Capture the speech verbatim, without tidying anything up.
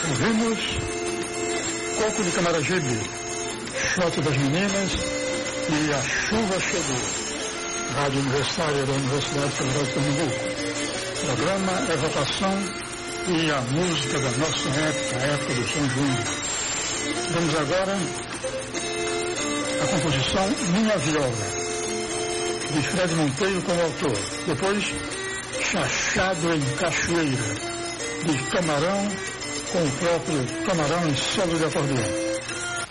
Ouvimos Coco de Camaragibe, Shot das Meninas e A Chuva Chegou. Rádio Universitária da Universidade Federal de Pernambuco. O programa é votação e a música da nossa época, a época do São João. Vamos agora à composição Minha Viola, de Fred Monteiro como autor. Depois, Chachado em Cachoeira, de Camarão, com o próprio Camarão em solo de acordeão.